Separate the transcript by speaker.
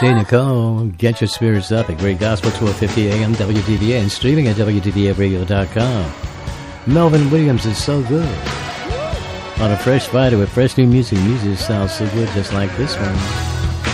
Speaker 1: Jay Nicole, get your spirits up at Great Gospel 1250 AM WDVA and streaming at WDVAradio.com. Melvin Williams is so good. On a fresh Friday with fresh new music. Music sounds so good just like this one.